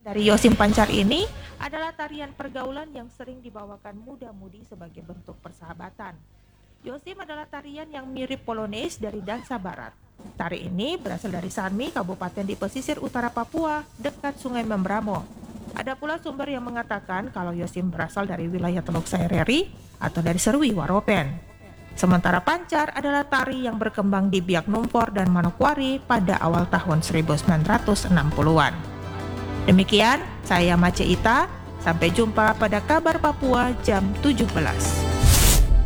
Dari Yosim Pancar ini adalah tarian pergaulan yang sering dibawakan muda-mudi sebagai bentuk persahabatan. Yosim adalah tarian yang mirip Polonaise dari dansa barat. Tari ini berasal dari Sanmi, kabupaten di pesisir utara Papua, dekat Sungai Membramo. Ada pula sumber yang mengatakan kalau Yosim berasal dari wilayah Teluk Saireri atau dari Serui Waropen. Sementara Pancar adalah tari yang berkembang di Biak Numfor dan Manokwari pada awal tahun 1960-an. Demikian, saya Mace Ita. Sampai jumpa pada Kabar Papua jam 17.